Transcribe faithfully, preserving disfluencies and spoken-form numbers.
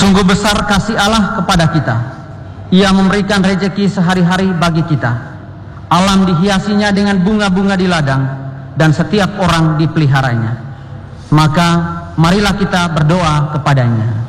Sungguh besar kasih Allah kepada kita. Ia memberikan rezeki sehari-hari bagi kita. Alam dihiasinya dengan bunga-bunga di ladang, dan setiap orang dipeliharanya. Maka marilah kita berdoa kepadanya.